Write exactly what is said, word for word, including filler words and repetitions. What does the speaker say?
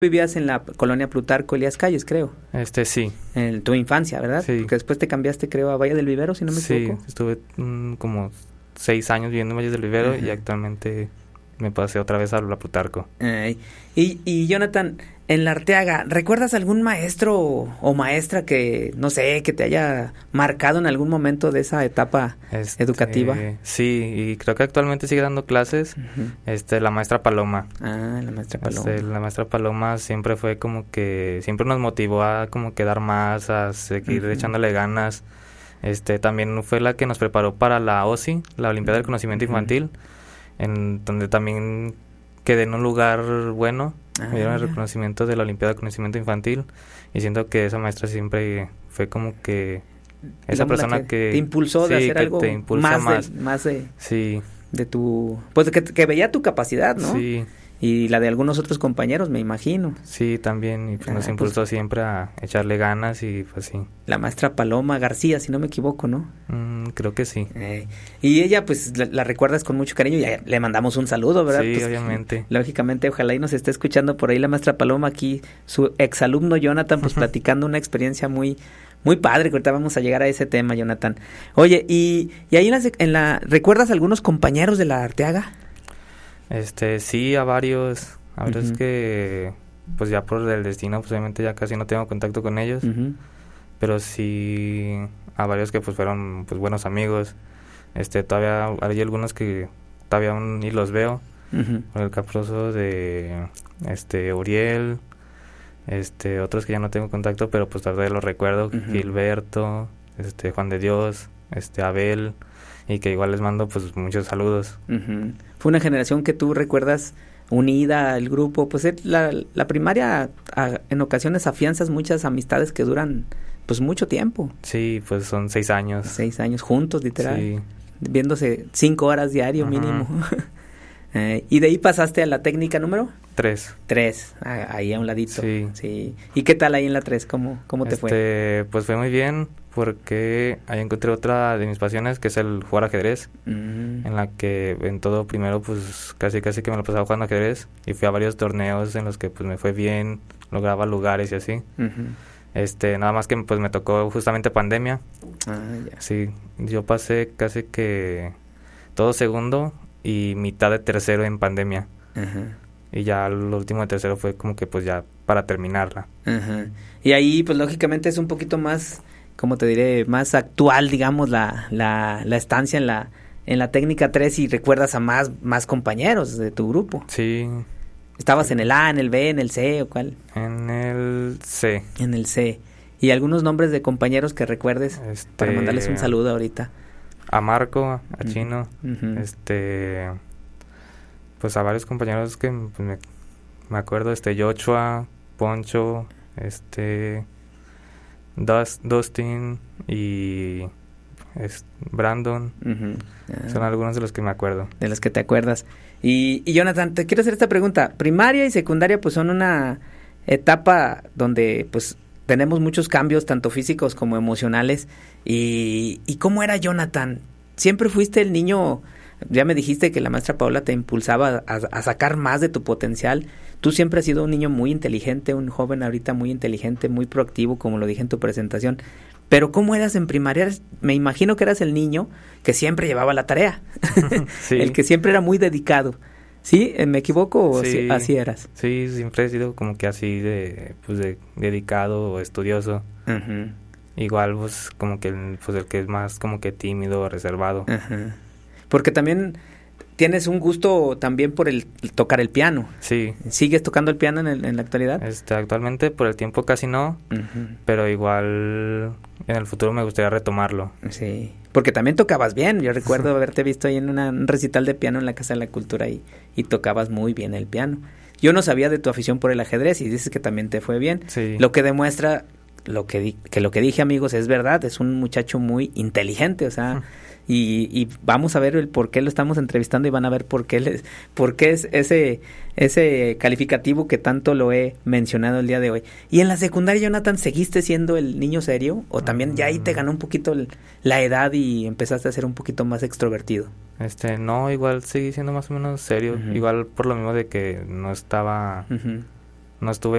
Vivías en la colonia Plutarco Elías Calles, creo. Este, sí. En tu infancia, ¿verdad? Sí. Porque después te cambiaste, creo, a Valle del Vivero, si no me sí, equivoco. Sí, estuve mm, como seis años viviendo en Valle del Vivero. Uh-huh. Y actualmente me pasé otra vez a la Plutarco. Ay. Y, y Jonathan, en la Arteaga, ¿recuerdas algún maestro o maestra que, no sé, que te haya marcado en algún momento de esa etapa este, educativa? Sí, y creo que actualmente sigue dando clases, uh-huh. este, la maestra Paloma. Ah, la maestra Paloma. Este, la maestra Paloma siempre fue como que, siempre nos motivó a como que dar más, a seguir uh-huh. echándole ganas. Este, también fue la que nos preparó para la O S I, la Olimpiada del Conocimiento uh-huh. Infantil, en donde también quedé en un lugar bueno. Ah, me dieron el reconocimiento de la Olimpiada de Conocimiento Infantil y siento que esa maestra siempre fue como que esa Digamos persona que, que te impulsó sí, de hacer que algo te impulsa más, más. De, más de, sí. de tu, pues que, que veía tu capacidad, ¿no? Sí. Y la de algunos otros compañeros, me imagino. Sí, también, y pues ah, nos impulsó pues, siempre a echarle ganas y pues sí. La maestra Paloma García, si no me equivoco, ¿no? Mm, creo que sí. Eh, y ella, pues, la, la recuerdas con mucho cariño y le mandamos un saludo, ¿verdad? Sí, pues, obviamente. Lógicamente, ojalá y nos esté escuchando por ahí la maestra Paloma, aquí su exalumno Jonathan, pues, platicando una experiencia muy... Muy padre, que ahorita vamos a llegar a ese tema, Jonathan. Oye, y, y ahí en la, en la... ¿recuerdas algunos compañeros de la Arteaga? Este, sí, a varios, a varios uh-huh. que, pues ya por el destino, pues obviamente ya casi no tengo contacto con ellos, uh-huh. pero sí a varios que pues fueron pues buenos amigos, este, todavía hay algunos que todavía aún ni los veo, uh-huh. por el caproso de, este, Uriel, este, otros que ya no tengo contacto, pero pues todavía los recuerdo, uh-huh. Gilberto, este, Juan de Dios, este, Abel, y que igual les mando pues muchos saludos. Uh-huh. Fue una generación que tú recuerdas unida al grupo, pues la, la primaria a, en ocasiones afianzas muchas amistades que duran pues mucho tiempo. Sí, pues son seis años. Seis años juntos, literal. Sí. Viéndose cinco horas diario uh-huh. mínimo. eh, ¿Y de ahí pasaste a la técnica número? Tres. Tres, ah, ahí a un ladito. Sí. sí. ¿Y qué tal ahí en la tres? ¿Cómo, cómo te este, fue? Pues fue muy bien, porque ahí encontré otra de mis pasiones, que es el jugar ajedrez, uh-huh. en la que en todo primero pues casi casi que me lo pasaba jugando ajedrez, y fui a varios torneos en los que pues me fue bien, lograba lugares y así. Uh-huh. Este, nada más que pues me tocó justamente pandemia. Ah, ya. Sí, yo pasé casi que todo segundo y mitad de tercero en pandemia. Uh-huh. Y ya lo último de tercero fue como que pues ya para terminarla. Uh-huh. Y ahí pues lógicamente es un poquito más, ¿cómo te diré? Más actual, digamos, la, la, la estancia en la en la técnica tres, y recuerdas a más, más compañeros de tu grupo. Sí. ¿Estabas en el A, en el B, en el C o cuál? En el C. En el C. ¿Y algunos nombres de compañeros que recuerdes este, para mandarles un saludo ahorita? A Marco, a Chino, uh-huh. este... pues a varios compañeros que pues, me, me acuerdo, este, Yoshua, Poncho, este, Dust, Dustin y es, Brandon, uh-huh. ah. son algunos de los que me acuerdo. De los que te acuerdas. Y, y Jonathan, te quiero hacer esta pregunta. Primaria y secundaria pues son una etapa donde pues tenemos muchos cambios, tanto físicos como emocionales. Y, ¿y cómo era Jonathan? ¿Siempre fuiste el niño? Ya me dijiste que la maestra Paola te impulsaba a, a sacar más de tu potencial. Tú siempre has sido un niño muy inteligente, un joven ahorita muy inteligente, muy proactivo, como lo dije en tu presentación. Pero ¿cómo eras en primaria? Me imagino que eras el niño que siempre llevaba la tarea. Sí. El que siempre era muy dedicado. ¿Sí? ¿Me equivoco o sí, así, así eras? Sí, siempre he sido como que así de, pues de dedicado o estudioso. Uh-huh. Igual, pues, como que el, pues el que es más como que tímido o reservado. Uh-huh. Porque también tienes un gusto también por el, el tocar el piano. Sí. ¿Sigues tocando el piano en, el, en la actualidad? Este, actualmente por el tiempo casi no, uh-huh. pero igual en el futuro me gustaría retomarlo. Sí, porque también tocabas bien. Yo recuerdo haberte visto ahí en una, un recital de piano en la Casa de la Cultura y, y tocabas muy bien el piano. Yo no sabía de tu afición por el ajedrez y dices que también te fue bien. Sí. Lo que demuestra lo que, di, que lo que dije, amigos, es verdad. Es un muchacho muy inteligente, o sea... Uh-huh. Y, y vamos a ver el por qué lo estamos entrevistando y van a ver por qué les, por qué es ese ese calificativo que tanto lo he mencionado el día de hoy. Y en la secundaria, Jonathan, ¿seguiste siendo el niño serio? ¿O también ya ahí te ganó un poquito el, la edad y empezaste a ser un poquito más extrovertido? Este, no, igual seguí siendo más o menos serio. Uh-huh. Igual por lo mismo de que no estaba... Uh-huh. No estuve